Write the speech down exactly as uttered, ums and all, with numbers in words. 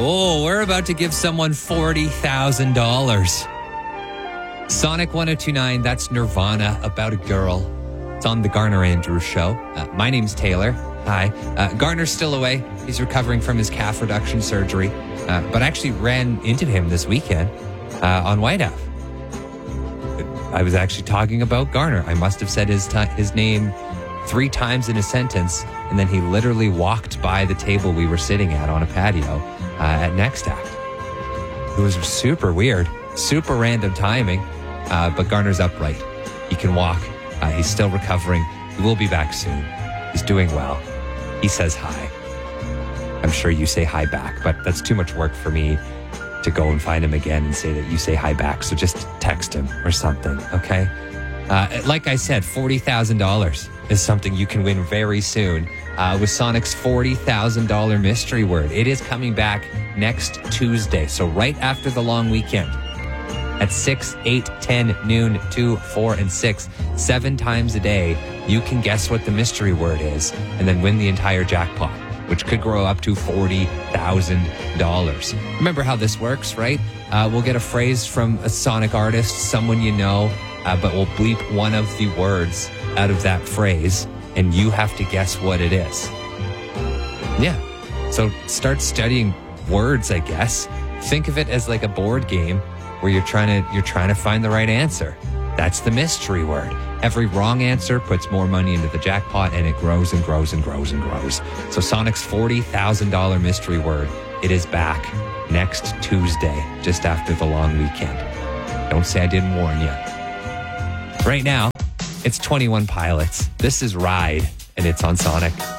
Oh, we're about to give someone forty thousand dollars. Sonic one oh two point nine, that's Nirvana, About a Girl. It's on the Garner Andrews Show. Uh, my name's Taylor. Hi. Uh, Garner's still away. He's recovering from his calf reduction surgery, uh, but I actually ran into him this weekend uh, on White Ave. I was actually talking about Garner. I must have said his t- his name three times in a sentence, and then he literally walked by the table we were sitting at on a patio uh, at Next Act. It was super weird, super random timing, uh, but Garner's upright. He can walk. Uh, he's still recovering. He will be back soon. He's doing well. He says hi. I'm sure you say hi back, but that's too much work for me to go and find him again and say that you say hi back. So just text him or something, okay? Uh, like I said, forty thousand dollars is something you can win very soon uh, with Sonic's forty thousand dollars mystery word. It is coming back next Tuesday, so right after the long weekend at six, eight, ten, noon, two, four, and six, seven times a day, you can guess what the mystery word is and then win the entire jackpot, which could grow up to forty thousand dollars. Remember how this works, right? Uh, we'll get a phrase from a Sonic artist, someone you know, uh, but we'll bleep one of the words out of that phrase, and you have to guess what it is. Yeah. So start studying words, I guess. Think of it as like a board game where you're trying to you're trying to find the right answer. That's the mystery word. Every wrong answer puts more money into the jackpot, and it grows and grows and grows and grows. So Sonic's forty thousand dollars mystery word, it is back next Tuesday, just after the long weekend. Don't say I didn't warn you. Right now, it's twenty-one Pilots. This is Ride, and it's on Sonic.